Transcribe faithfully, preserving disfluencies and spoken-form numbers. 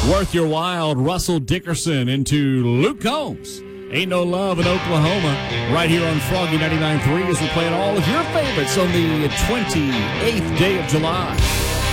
Worth Your While, Russell Dickerson into Luke Combs. Ain't No Love in Oklahoma. Right here on Froggy ninety-nine point three as we're playing all of your favorites on the twenty-eighth day of July.